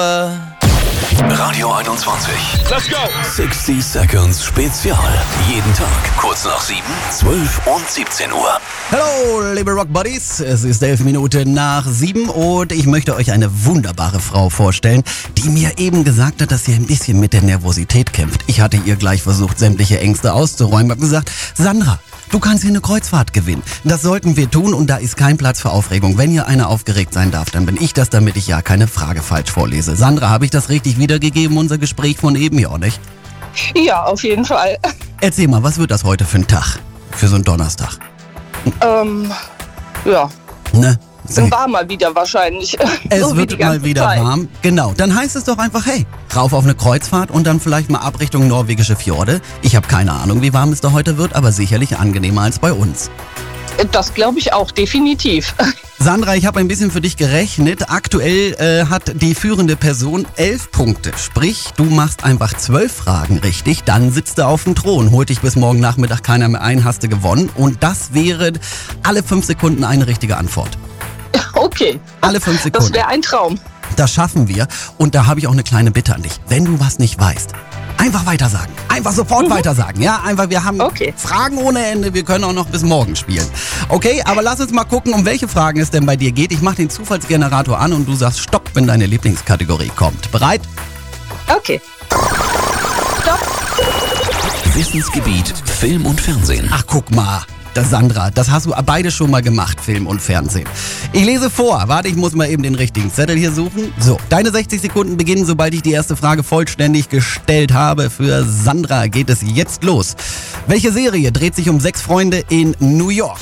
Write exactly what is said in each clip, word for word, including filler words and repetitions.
Radio einundzwanzig. Let's go! sechzig Seconds Spezial. Jeden Tag kurz nach sieben, zwölf und siebzehn Uhr. Hallo, liebe Rock Buddies. Es ist elf Minuten nach sieben und ich möchte euch eine wunderbare Frau vorstellen, die mir eben gesagt hat, dass sie ein bisschen mit der Nervosität kämpft. Ich hatte ihr gleich versucht, sämtliche Ängste auszuräumen. Ich habe gesagt, Sandra, du kannst hier eine Kreuzfahrt gewinnen. Das sollten wir tun und da ist kein Platz für Aufregung. Wenn hier einer aufgeregt sein darf, dann bin ich das, damit ich ja keine Frage falsch vorlese. Sandra, habe ich das richtig wiedergegeben, unser Gespräch von eben hier, auch nicht? Ja, auf jeden Fall. Erzähl mal, was wird das heute für ein Tag? Für so einen Donnerstag? Ähm, ja, Ne? sind war mal wieder wahrscheinlich. Es So wie wird die mal ganze wieder Zeit. warm. Genau, dann heißt es doch einfach, hey, rauf auf eine Kreuzfahrt und dann vielleicht mal ab Richtung norwegische Fjorde. Ich habe keine Ahnung, wie warm es da heute wird, aber sicherlich angenehmer als bei uns. Das glaube ich auch, definitiv. Sandra, ich habe ein bisschen für dich gerechnet. Aktuell äh, hat die führende Person elf Punkte. Sprich, du machst einfach zwölf Fragen richtig, dann sitzt du auf dem Thron. Holt dich bis morgen Nachmittag keiner mehr ein, hast du gewonnen. Und das wäre alle fünf Sekunden eine richtige Antwort. Okay, Alle fünf das Sekunden. wäre ein Traum. Das schaffen wir. Und da habe ich auch eine kleine Bitte an dich. Wenn du was nicht weißt, einfach weitersagen. Einfach sofort weitersagen. Ja, einfach, wir haben Okay. Fragen ohne Ende. Wir können auch noch bis morgen spielen. Okay, aber lass uns mal gucken, um welche Fragen es denn bei dir geht. Ich mache den Zufallsgenerator an und du sagst Stopp, wenn deine Lieblingskategorie kommt. Bereit? Okay. Stopp. Wissensgebiet Film und Fernsehen. Ach, guck mal. Das Sandra, das hast du beide schon mal gemacht, Film und Fernsehen. Ich lese vor. Warte, ich muss mal eben den richtigen Zettel hier suchen. So, deine sechzig Sekunden beginnen, sobald ich die erste Frage vollständig gestellt habe. Für Sandra geht es jetzt los. Welche Serie dreht sich um sechs Freunde in New York?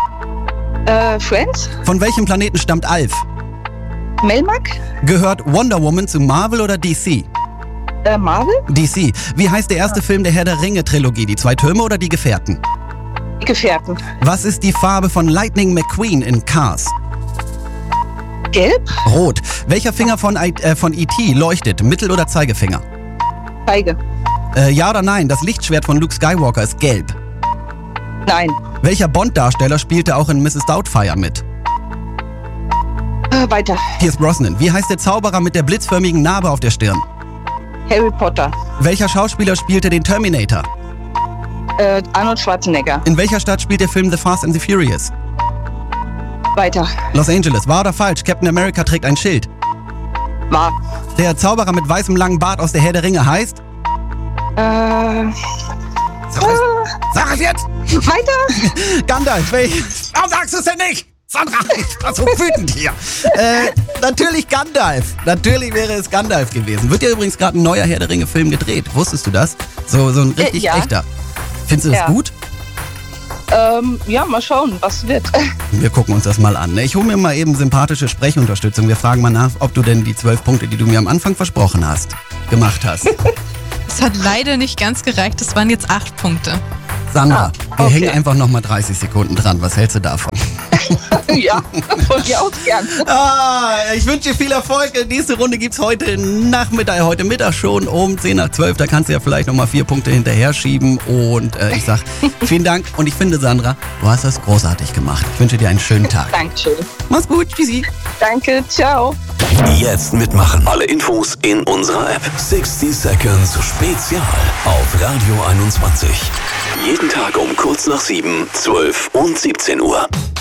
Äh, Friends? Von welchem Planeten stammt Alf? Melmac? Gehört Wonder Woman zu Marvel oder D C? Äh, Marvel? D C. Wie heißt der erste Film der Herr der Ringe-Trilogie? Die zwei Türme oder die Gefährten? Die Gefährten. Was ist die Farbe von Lightning McQueen in Cars? Gelb? Rot. Welcher Finger von, I- äh, von E T leuchtet? Mittel- oder Zeigefinger? Zeige. Äh, ja oder nein? Das Lichtschwert von Luke Skywalker ist gelb. Nein. Welcher Bond-Darsteller spielte auch in Misses Doubtfire mit? Äh, weiter. Pierce Brosnan. Wie heißt der Zauberer mit der blitzförmigen Narbe auf der Stirn? Harry Potter. Welcher Schauspieler spielte den Terminator? Äh, Arnold Schwarzenegger. In welcher Stadt spielt der Film The Fast and the Furious? Weiter. Los Angeles. Wahr oder falsch? Captain America trägt ein Schild. War. Der Zauberer mit weißem langen Bart aus der Herr der Ringe heißt? Äh, Sag es, sag es jetzt! weiter. Gandalf. Welch, warum sagst du es denn nicht? Sandra, ich war so wütend hier. äh, natürlich Gandalf. Natürlich wäre es Gandalf gewesen. Wird ja übrigens gerade ein neuer Herr der Ringe-Film gedreht. Wusstest du das? So, so ein richtig Äh, ja. echter. Findest du das Ja. gut? Ähm, ja, mal schauen, was wird. Wir gucken uns das mal an. Ne? Ich hole mir mal eben sympathische Sprechunterstützung. Wir fragen mal nach, ob du denn die zwölf Punkte, die du mir am Anfang versprochen hast, gemacht hast. Es hat leider nicht ganz gereicht, es waren jetzt acht Punkte. Sandra, Ah, wir okay. hängen einfach nochmal dreißig Sekunden dran. Was hältst du davon? Ja, von mir aus gern. Ah, ich wünsche dir viel Erfolg. Nächste Runde gibt's heute Nachmittag, heute Mittag schon um zehn nach zwölf. Da kannst du ja vielleicht nochmal vier Punkte hinterher schieben. Und äh, ich sag vielen Dank. Und ich finde, Sandra, du hast das großartig gemacht. Ich wünsche dir einen schönen Tag. Dankeschön. Mach's gut. Tschüssi. Danke, ciao. Jetzt mitmachen. Alle Infos in unserer App. sechzig Seconds Spezial auf Radio einundzwanzig. Jeden Tag um kurz nach sieben, zwölf und siebzehn Uhr.